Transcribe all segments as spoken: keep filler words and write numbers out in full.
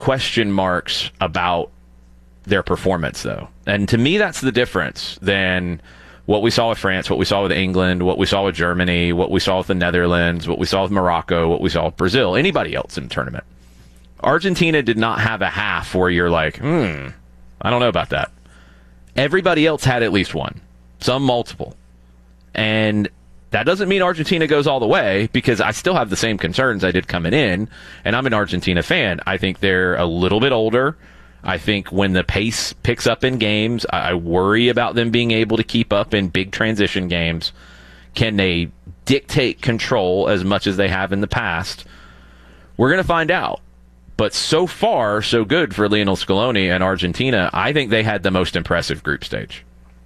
question marks about their performance, though. And to me, that's the difference than what we saw with France, what we saw with England, what we saw with Germany, what we saw with the Netherlands, what we saw with Morocco, what we saw with Brazil, anybody else in the tournament. Argentina did not have a half where you're like, hmm, I don't know about that. Everybody else had at least one, some multiple. And that doesn't mean Argentina goes all the way, because I still have the same concerns I did coming in, and I'm an Argentina fan. I think they're a little bit older. I think when the pace picks up in games, I worry about them being able to keep up in big transition games. Can they dictate control as much as they have in the past? We're going to find out. But so far, so good for Lionel Scaloni and Argentina. I think they had the most impressive group stage.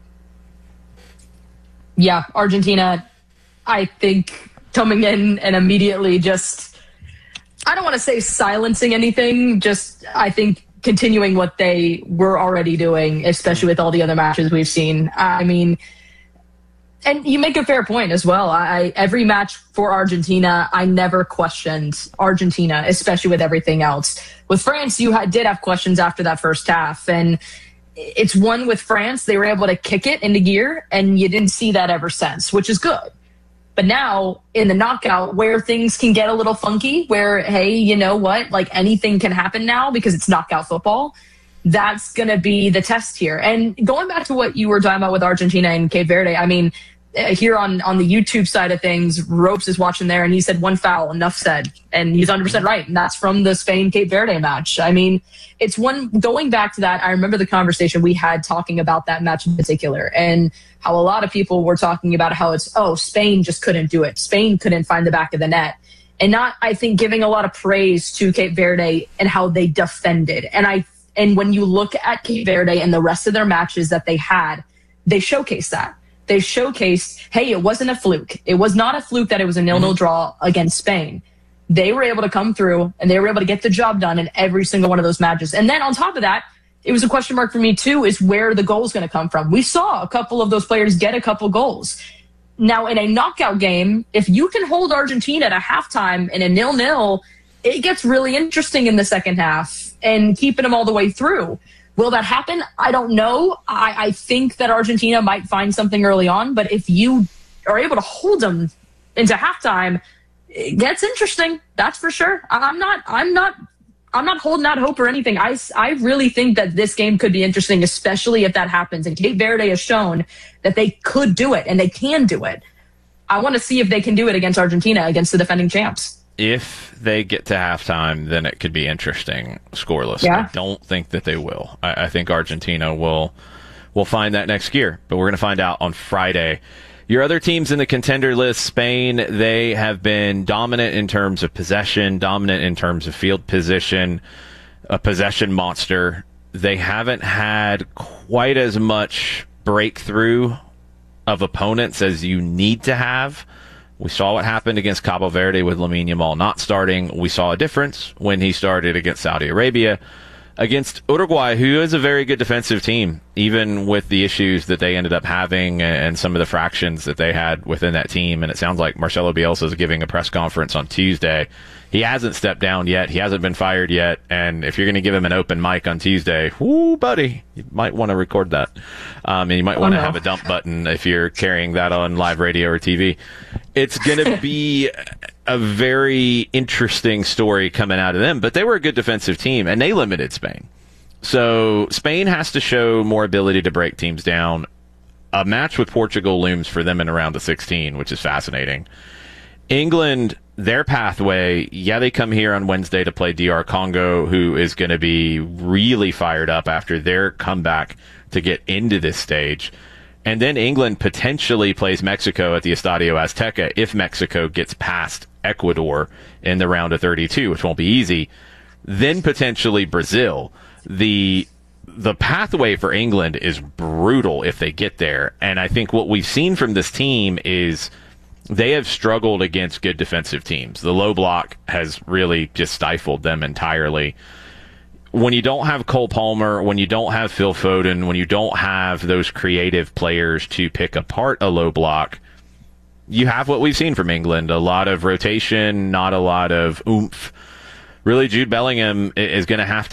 Yeah, Argentina, I think, coming in and immediately just, I don't want to say silencing anything, just I think continuing what they were already doing, especially with all the other matches we've seen. I mean, and you make a fair point as well. I every match for Argentina, I never questioned Argentina, especially with everything else. With France, you had, did have questions after that first half, and it's one with France. They were able to kick it into gear, and you didn't see that ever since, which is good. But now in the knockout, where things can get a little funky, where, hey, you know what, like anything can happen now because it's knockout football, that's going to be the test here. And going back to what you were talking about with Argentina and Cape Verde, I mean, here on, on the YouTube side of things, Ropes is watching there, and he said one foul, enough said. And he's one hundred percent right, and that's from the Spain-Cape Verde match. I mean, it's one, going back to that, I remember the conversation we had talking about that match in particular, and how a lot of people were talking about how it's, oh, Spain just couldn't do it. Spain couldn't find the back of the net. And not, I think, giving a lot of praise to Cape Verde and how they defended. And I, and when you look at Cape Verde and the rest of their matches that they had, they showcased that. They showcased, hey, it wasn't a fluke. It was not a fluke that it was a nil-nil mm-hmm. draw against Spain. They were able to come through, and they were able to get the job done in every single one of those matches. And then on top of that, it was a question mark for me, too, is where the goal's going to come from. We saw a couple of those players get a couple goals. Now, in a knockout game, if you can hold Argentina at halftime in a nil-nil, it gets really interesting in the second half and keeping them all the way through. Will that happen? I don't know. I, I think that Argentina might find something early on, but if you are able to hold them into halftime, it gets interesting. That's for sure. I'm not, I'm not, I'm not holding out hope or anything. I, I really think that this game could be interesting, especially if that happens. And Cape Verde has shown that they could do it and they can do it. I want to see if they can do it against Argentina, against the defending champs. If they get to halftime, then it could be interesting scoreless. Yeah. I don't think that they will. I, I think Argentina will will find that next gear, but we're going to find out on Friday. Your other teams in the contender list, Spain, they have been dominant in terms of possession, dominant in terms of field position, a possession monster. They haven't had quite as much breakthrough of opponents as you need to have. We saw what happened against Cabo Verde with Lamine Yamal not starting. We saw a difference when he started against Saudi Arabia. Against Uruguay, who is a very good defensive team, even with the issues that they ended up having and some of the fractions that they had within that team. And it sounds like Marcelo Bielsa is giving a press conference on Tuesday. He hasn't stepped down yet. He hasn't been fired yet. And if you're going to give him an open mic on Tuesday, whoo, buddy, you might want to record that. Um, and you might want to oh, no. have a dump button if you're carrying that on live radio or T V. It's going to be a very interesting story coming out of them, but they were a good defensive team, and they limited Spain. So Spain has to show more ability to break teams down. A match with Portugal looms for them in a round of sixteen, which is fascinating. England, their pathway, yeah, they come here on Wednesday to play D R Congo, who is going to be really fired up after their comeback to get into this stage. And then England potentially plays Mexico at the Estadio Azteca if Mexico gets past Ecuador in the round of thirty-two, which won't be easy. Then potentially Brazil. The the pathway for England is brutal if they get there. And I think what we've seen from this team is they have struggled against good defensive teams. The low block has really just stifled them entirely. When you don't have Cole Palmer, when you don't have Phil Foden, when you don't have those creative players to pick apart a low block, you have what we've seen from England. A lot of rotation, not a lot of oomph. really Jude Bellingham is going to have